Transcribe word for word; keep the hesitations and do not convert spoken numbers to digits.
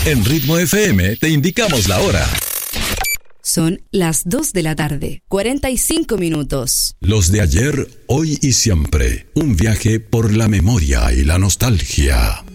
En Ritmo F M te indicamos la hora. Son las dos de la tarde, cuarenta y cinco minutos. Los de ayer, hoy y siempre. Un viaje por la memoria y la nostalgia.